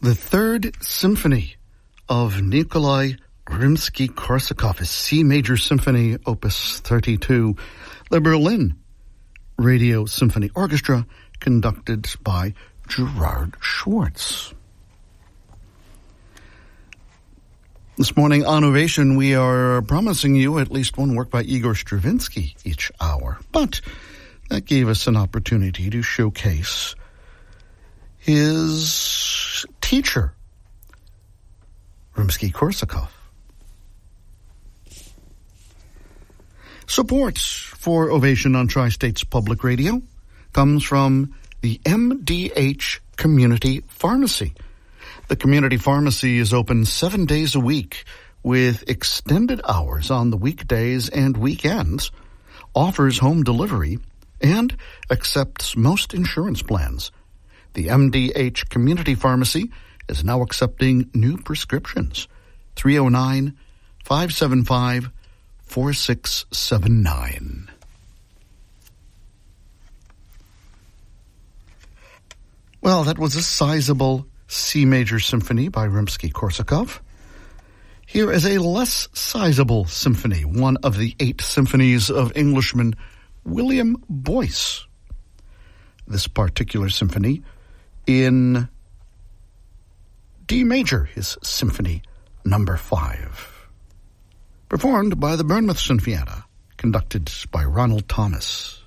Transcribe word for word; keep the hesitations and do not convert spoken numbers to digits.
The Third Symphony of Nikolai Rimsky-Korsakov is C Major Symphony, Opus thirty-two, the Berlin Radio Symphony Orchestra, conducted by Gerard Schwartz. This morning on Ovation, we are promising you at least one work by Igor Stravinsky each hour, but that gave us an opportunity to showcase his teacher, Rimsky-Korsakov. Support for Ovation on Tri-States Public Radio comes from the M D H Community Pharmacy. The community pharmacy is open seven days a week with extended hours on the weekdays and weekends, offers home delivery, and accepts most insurance plans. The M D H Community Pharmacy is now accepting new prescriptions. three oh nine, five seven five, four six seven nine. Well, that was a sizable C Major Symphony by Rimsky-Korsakov. Here is a less sizable symphony, one of the eight symphonies of Englishman William Boyce. This particular symphony in D major, his Symphony Number Five, performed by the Bournemouth Sinfonietta, conducted by Ronald Thomas.